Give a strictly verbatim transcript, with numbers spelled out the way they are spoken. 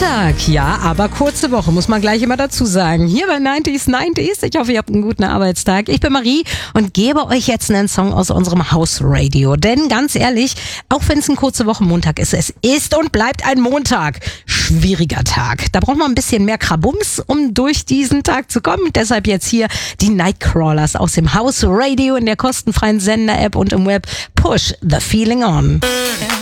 Montag, ja, aber kurze Woche, muss man gleich immer dazu sagen. Hier bei neunzig neunzig. Ich hoffe, ihr habt einen guten Arbeitstag. Ich bin Marie und gebe euch jetzt einen Song aus unserem Hausradio. Denn ganz ehrlich, auch wenn es ein kurze Woche Montag ist, es ist und bleibt ein Montag. Schwieriger Tag. Da braucht man ein bisschen mehr Krabums, um durch diesen Tag zu kommen. Deshalb jetzt hier die Nightcrawlers aus dem Hausradio in der kostenfreien Sender-App und im Web. Push the feeling on.